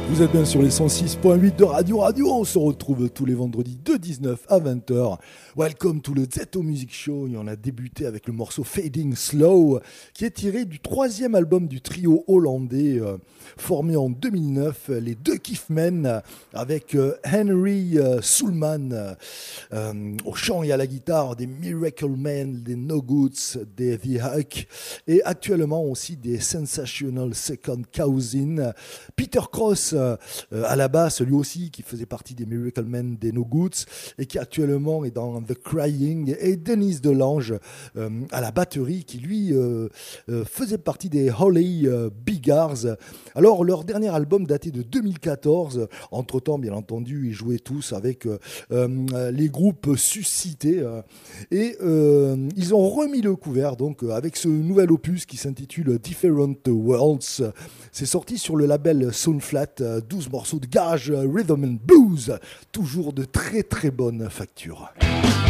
Vous êtes bien sur les 106.8 de Radio Radio. On se retrouve tous les vendredis de 19 à 20h. Welcome to le Zeto Music Show. Et on a débuté avec le morceau Fading Slow, qui est tiré du 3e album du trio hollandais formé en 2009, les deux Kiffmen, avec Henry Soulman au chant et à la guitare, des Miracle Men, des No Goods, des The Huck, et actuellement aussi des Sensational Second Cousin. Peter Cross à la basse, lui aussi, qui faisait partie des Miracle Men, des No Goods, et qui actuellement est dans The Crying, et Denise Delange à la batterie, qui lui faisait partie des Holy Bigars. Alors, leur dernier album datait de 2014. Entre-temps, bien entendu, ils jouaient tous avec les groupes suscités, et ils ont remis le couvert donc avec ce nouvel opus qui s'intitule Different Worlds. C'est sorti sur le label Soundflat, 12 morceaux de garage, rhythm and blues, toujours de très très bonne facture.